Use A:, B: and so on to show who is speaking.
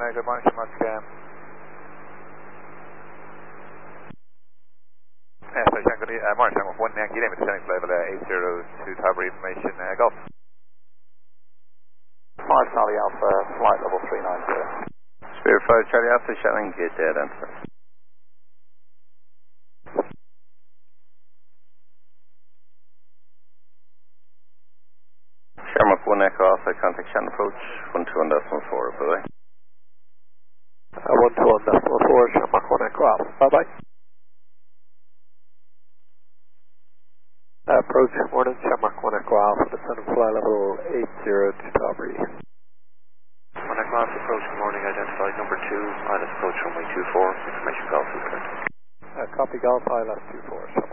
A: good morning, Shamrock. Sorry, morning, Shamrock 1 Yankee, name is descending level 802 Tower information, Golf.
B: Mars Charlie Alpha, flight level 390.
C: Spirit 5 Charlie Alpha, Shannon, gate dead enter. Shamrock 1 Echo Alpha, contact Shannon approach, 121.4, bye-bye.
B: 121.4, Shamrock 1 Echo Alpha, bye-bye. Approach, morning, Shamrock 1 Echo Alpha, descending fly level 802 Tower.
D: 1 Echo Alpha, approach, morning, identified number 2, pilot approach runway 24, information Golf,
B: copy Golf, ILS 24,